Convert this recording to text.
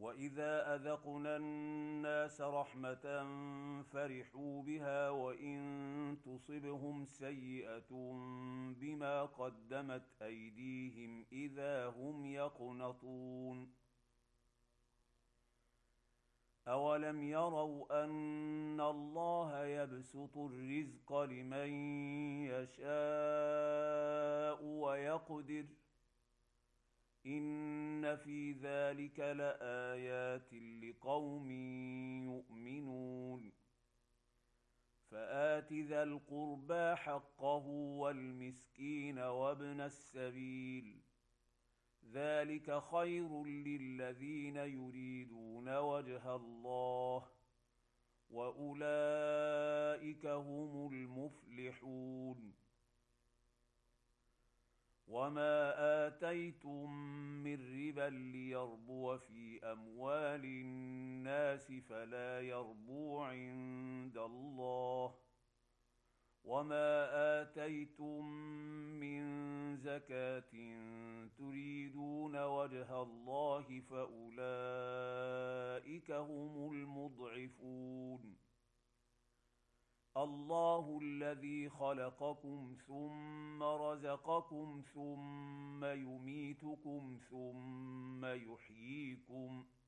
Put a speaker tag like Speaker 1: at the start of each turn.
Speaker 1: وإذا أذقنا الناس رحمة فرحوا بها وإن تصبهم سيئة بما قدمت أيديهم إذا هم يقنطون أولم يروا أن الله يبسط الرزق لمن يشاء ويقدر إن في ذلك لآيات لقوم يؤمنون فآت ذا القربى حقه والمسكين وابن السبيل ذلك خير للذين يريدون وجه الله وأولئك هم المفلحون وما آتيتم من ربا ليربو في أموال الناس فلا يربو عند الله وما آتيتم من زكاة تريدون وجه الله فأولئك هم المضعفون الله الذي خلقكم ثم رزقكم ثم يميتكم ثم يحييكم